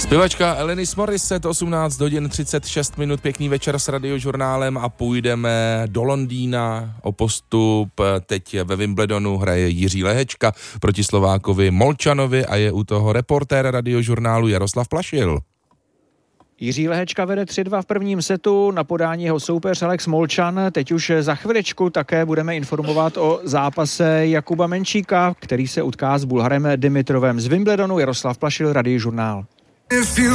Zpěvačka Alanis Morissette, 18 hodin 36 minut, pěkný večer s Radiožurnálem a půjdeme do Londýna o postup. Teď ve Wimbledonu hraje Jiří Lehečka proti Slovákovi Molčanovi a je u toho reportér Radiožurnálu Jaroslav Plašil. Jiří Lehečka vede 3-2 v prvním setu, na podání jeho soupeř Alex Molčan. Teď už za chviličku také budeme informovat o zápase Jakuba Menčíka, který se utká s Bulharem Dimitrovem. Z Wimbledonu Jaroslav Plašil, Radiožurnál.